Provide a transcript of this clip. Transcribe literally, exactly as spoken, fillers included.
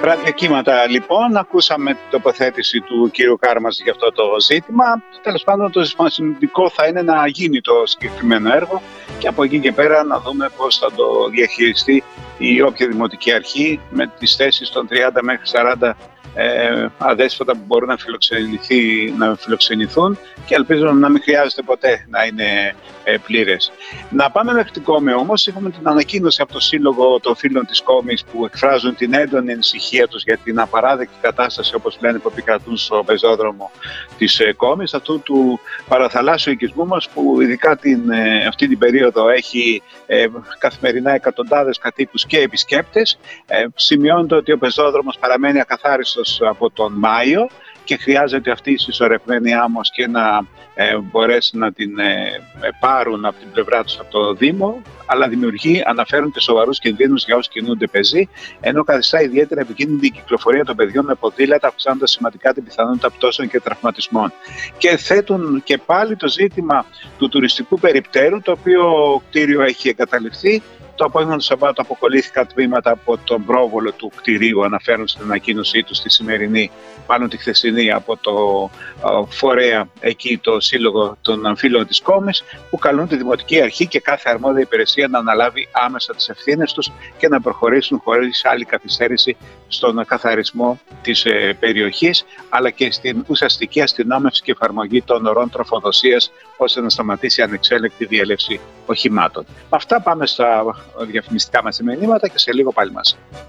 Βράδια κύματα, λοιπόν, ακούσαμε την τοποθέτηση του κύριου Κάρμας για αυτό το ζήτημα. Τέλος πάντων, το σημαντικό θα είναι να γίνει το συγκεκριμένο έργο και από εκεί και πέρα να δούμε πώς θα το διαχειριστεί η όποια δημοτική αρχή με τις θέσεις των τριάντα μέχρι σαράντα ε, αδέσποτα που μπορούν να, να φιλοξενηθούν και ελπίζω να μην χρειάζεται ποτέ να είναι ε, πλήρες. Να πάμε μέχρι την Κόμη όμως. Έχουμε την ανακοίνωση από το Σύλλογο των Φίλων της Κόμης που εκφράζουν την έντονη ανησυχία τους για την απαράδεκτη κατάσταση, όπως λένε, που επικρατούν στο πεζόδρομο της ε, Κόμης, αυτού του παραθαλάσσιου οικισμού μας που ειδικά την, ε, αυτή την περίοδο έχει ε, καθημερινά εκατοντάδες κατοίκους και επισκέπτες. Ε, σημειώνεται ότι ο πεζόδρομος παραμένει ακαθάριστος από τον Μάιο και χρειάζεται αυτή η συσσωρευμένη άμμος και να ε, μπορέσουν να την ε, πάρουν από την πλευρά τους από το Δήμο, αλλά δημιουργεί, αναφέρουν, και σοβαρούς κινδύνους για όσοι κινούνται πεζοί, ενώ καθιστά ιδιαίτερα επικίνδυνη η κυκλοφορία των παιδιών με ποδήλατα, αυξάνοντας σημαντικά την πιθανότητα πτώσεων και τραυματισμών. Και θέτουν και πάλι το ζήτημα του τουριστικού περιπτέρου, το οποίο κτίριο έχει εγκαταλειφθεί. Το απόγευμα του Σαββάτου αποκολλήθηκαν τμήματα από τον πρόβολο του κτηρίου, αναφέρουν στην ανακοίνωσή του στη σημερινή, μάλλον τη χθεσινή, από το φορέα εκεί, το Σύλλογο των Φίλων της Κόμης, που καλούν τη Δημοτική Αρχή και κάθε αρμόδια υπηρεσία να αναλάβει άμεσα τις ευθύνες τους και να προχωρήσουν χωρίς άλλη καθυστέρηση στον καθαρισμό της ε, περιοχής, αλλά και στην ουσιαστική αστυνόμευση και εφαρμογή των ορών τροφοδοσίας, ώστε να σταματήσει η ανεξέλεκτη διέλευση οχημάτων. Με αυτά πάμε στα διαφημιστικά μας μηνύματα και σε λίγο πάλι μας.